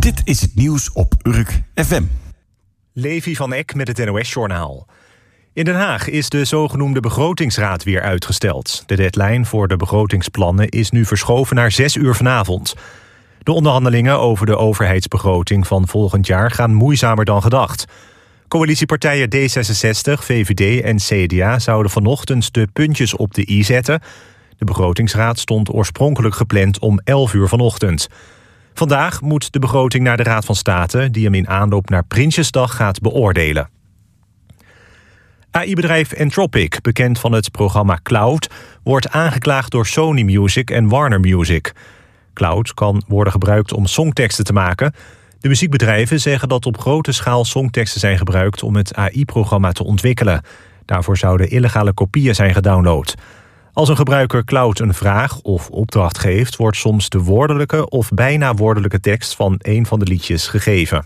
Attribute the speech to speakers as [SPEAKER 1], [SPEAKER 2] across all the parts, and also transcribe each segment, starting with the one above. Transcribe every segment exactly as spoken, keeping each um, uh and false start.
[SPEAKER 1] Dit is het nieuws op Urk F M.
[SPEAKER 2] Levi van Eck met het N O S-journaal. In Den Haag is de zogenoemde begrotingsraad weer uitgesteld. De deadline voor de begrotingsplannen is nu verschoven naar zes uur vanavond. De onderhandelingen over de overheidsbegroting van volgend jaar gaan moeizamer dan gedacht. Coalitiepartijen D zesenzestig, V V D en C D A zouden vanochtend de puntjes op de i zetten. De begrotingsraad stond oorspronkelijk gepland om elf uur vanochtend. Vandaag moet de begroting naar de Raad van State, die hem in aanloop naar Prinsjesdag gaat beoordelen. A I-bedrijf Anthropic, bekend van het programma Cloud, wordt aangeklaagd door Sony Music en Warner Music. Cloud kan worden gebruikt om songteksten te maken. De muziekbedrijven zeggen dat op grote schaal songteksten zijn gebruikt om het A I-programma te ontwikkelen. Daarvoor zouden illegale kopieën zijn gedownload. Als een gebruiker Cloud een vraag of opdracht geeft, wordt soms de woordelijke of bijna woordelijke tekst van een van de liedjes gegeven.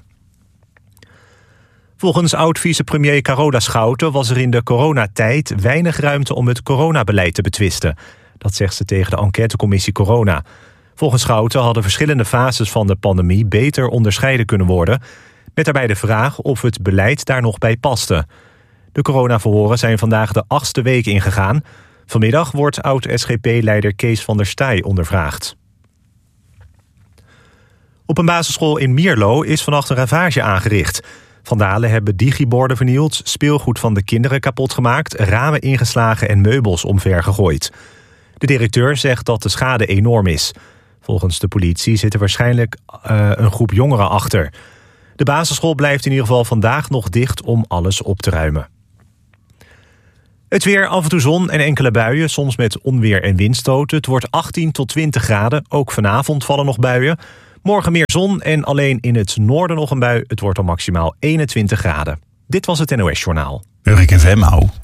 [SPEAKER 2] Volgens oud-vicepremier Carola Schouten was er in de coronatijd weinig ruimte om het coronabeleid te betwisten. Dat zegt ze tegen de enquêtecommissie Corona. Volgens Schouten hadden verschillende fases van de pandemie beter onderscheiden kunnen worden, met daarbij de vraag of het beleid daar nog bij paste. De coronaverhoren zijn vandaag de achtste week ingegaan. Vanmiddag wordt oud-S G P-leider Kees van der Staaij ondervraagd. Op een basisschool in Mierlo is vannacht een ravage aangericht. Vandalen hebben digiborden vernield, speelgoed van de kinderen kapot gemaakt, ramen ingeslagen en meubels omvergegooid. De directeur zegt dat de schade enorm is. Volgens de politie zit er waarschijnlijk uh, een groep jongeren achter. De basisschool blijft in ieder geval vandaag nog dicht om alles op te ruimen. Het weer, af en toe zon en enkele buien, soms met onweer en windstoten. Het wordt achttien tot twintig graden. Ook vanavond vallen nog buien. Morgen meer zon en alleen in het noorden nog een bui. Het wordt dan maximaal eenentwintig graden. Dit was het N O S-journaal.
[SPEAKER 1] Urk F M, hou.